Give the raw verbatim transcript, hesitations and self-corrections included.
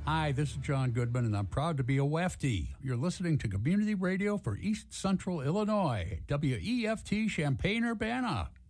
Hi, this is John Goodman, and I'm proud to be a Wefty. You're listening to Community Radio for East Central Illinois, W E F T Champaign-Urbana.